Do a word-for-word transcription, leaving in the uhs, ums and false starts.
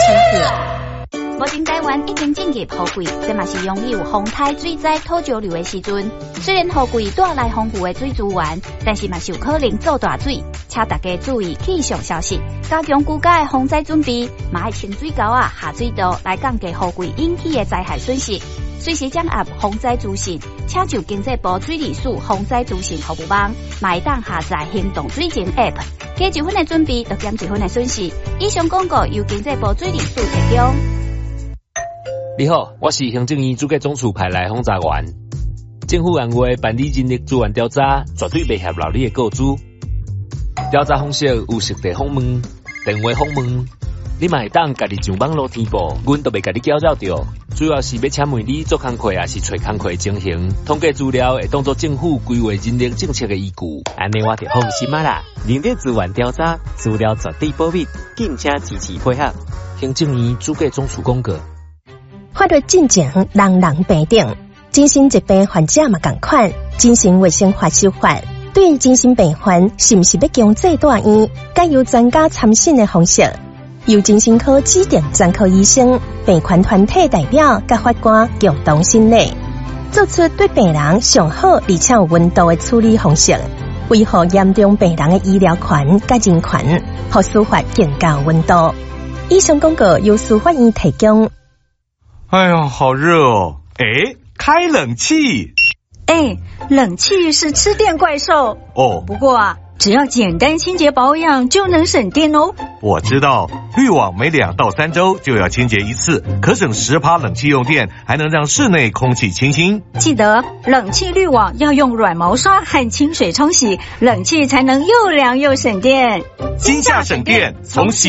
清澈。 目前台湾已经进入雨季，这嘛是拥有风台、水灾、土石流的时阵。虽然雨季带来丰富的水资源，但是嘛是有可能造大水，请大家注意气象消息，加强居家的防灾准备，嘛要清水沟啊、下水道来降低雨季引起的灾害损失。随时掌握防灾资讯，请就经济部水利署防灾资讯服务网，嘛会当下载行动水情 App， 加一分的准备，就减一分的损失。以上广告由经济部水利署提供。 你好，我是行政院主计总处派来轰炸员。政府按月办理人力资源调查，绝对袂泄露你的个资。调查方式有实地访问、电话访问，你嘛会当家己上网络填报，阮都袂家己搅扰着。主要是要请问你做工课也是找工课的情形，统计资料会当作政府规划人力政策的依据。 安尼我就放心啊啦！人力资源调查资料绝对保密，敬请支持配合。 行政院主计总处公告。 法律进前，人人平等。精神疾病患者嘛同款，精神卫生法修法，对精神病患是毋是要强制住院，该由专家参审的方式，由精神科指定专科医生、病患团体代表甲法官共同审理，做出对病人上好而且有温度的处理方式，维护严重病人的医疗权甲人权，互司法更加有温度。以上广告由司法院提供。 哎呀，好热哦！哎，开冷气。 哎，冷气是吃电怪兽哦。 不过啊，只要简单清洁保养就能省电哦。 我知道，滤网每两到三周就要清洁一次，可省十趴冷气用电，还能让室内空气清新。 记得冷气滤网要用软毛刷和清水冲洗，冷气才能又凉又省电。 今夏省电，从洗